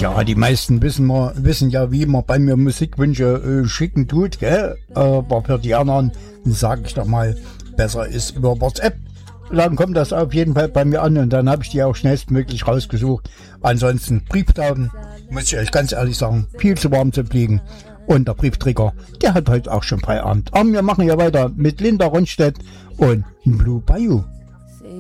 Ja, die meisten wissen ja, wie man bei mir Musikwünsche schicken tut, gell? Aber für die anderen sage ich doch mal, besser ist über WhatsApp. Dann kommt das auf jeden Fall bei mir an und dann habe ich die auch schnellstmöglich rausgesucht. Ansonsten Brieftauben, muss ich euch ganz ehrlich sagen, viel zu warm zu fliegen. Und der Briefträger, der hat heute auch schon Feierabend. Aber wir machen ja weiter mit Linda Ronstedt und Blue Bayou.